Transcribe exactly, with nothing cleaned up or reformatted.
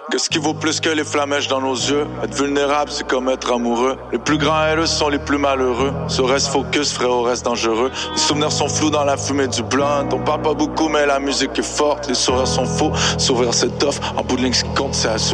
Qu'est-ce qui vaut plus que les flamèches dans nos yeux? Être vulnérable, c'est comme être amoureux. Les plus grands haineux sont les plus malheureux. Ce reste focus, frérot, reste dangereux. Les souvenirs sont flous dans la fumée du blunt. On parle pas beaucoup, mais la musique est forte. Les sourires sont faux, sourire c'est tough. En bout de ligne, ce qui compte, c'est assumer.